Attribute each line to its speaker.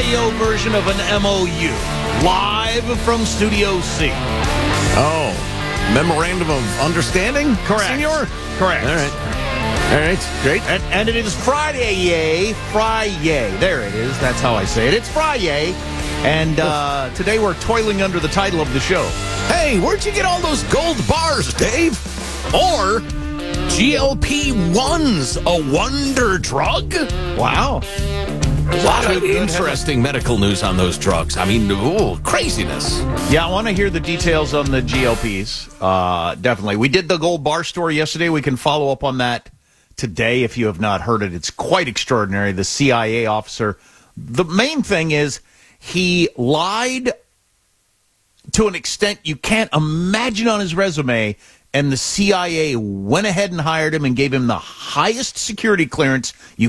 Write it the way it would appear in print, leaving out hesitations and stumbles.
Speaker 1: audio version of an MOU, live from Studio C.
Speaker 2: Oh, memorandum of understanding?
Speaker 1: Correct.
Speaker 2: Senor?
Speaker 1: Correct.
Speaker 2: All right, great.
Speaker 1: And it is Friday, Friday. There it is. That's how I say it. It's Friday. And today we're toiling under the title of the show.
Speaker 2: Hey, where'd you get all those gold bars, Dave? Or GLP-1's a wonder drug?
Speaker 1: Wow.
Speaker 2: A lot of interesting medical news on those drugs. I mean, craziness.
Speaker 1: Yeah, I want to hear the details on the GLPs. Definitely. We did the gold bar story yesterday. We can follow up on that today if you have not heard it. It's quite extraordinary. The CIA officer. The main thing is he lied to an extent you can't imagine on his resume, and the CIA went ahead and hired him and gave him the highest security clearance you